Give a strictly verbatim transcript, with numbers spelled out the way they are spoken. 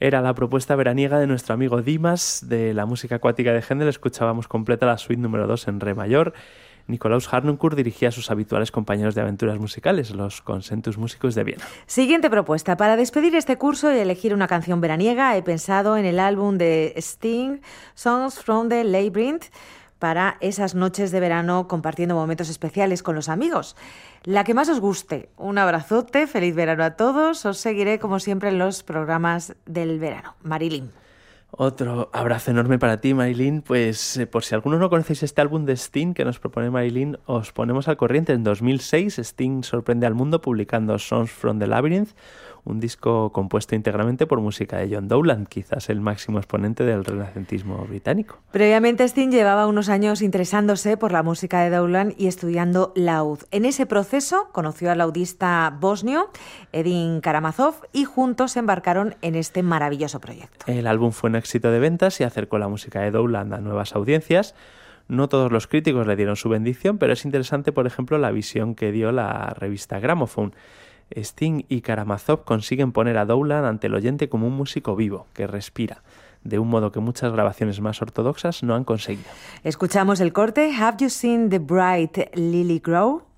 Era la propuesta veraniega de nuestro amigo Dimas de la música acuática de Händel. Escuchábamos completa la suite número dos en re mayor. Nikolaus Harnoncourt dirigía a sus habituales compañeros de aventuras musicales, los Concentus Musicus de Viena. Siguiente propuesta. Para despedir este curso y elegir una canción veraniega, he pensado en el álbum de Sting, Songs from the Labyrinth, para esas noches de verano compartiendo momentos especiales con los amigos. La que más os guste. Un abrazote, feliz verano a todos. Os seguiré como siempre en los programas del verano. Marilyn. Otro abrazo enorme para ti, Marilyn. Pues eh, por si algunos no conocéis este álbum de Sting que nos propone Marilyn, os ponemos al corriente. En dos mil seis, Sting sorprende al mundo publicando Songs from the Labyrinth, un disco compuesto íntegramente por música de John Dowland, quizás el máximo exponente del renacentismo británico. Previamente, Sting llevaba unos años interesándose por la música de Dowland y estudiando laúd. En ese proceso conoció al laudista bosnio Edin Karamazov y juntos se embarcaron en este maravilloso proyecto. El álbum fue un éxito de ventas y acercó la música de Dowland a nuevas audiencias. No todos los críticos le dieron su bendición, pero es interesante, por ejemplo, la visión que dio la revista Gramophone. Sting y Karamazov consiguen poner a Dowland ante el oyente como un músico vivo, que respira, de un modo que muchas grabaciones más ortodoxas no han conseguido. Escuchamos el corte Have You Seen the Bright Lily Grow?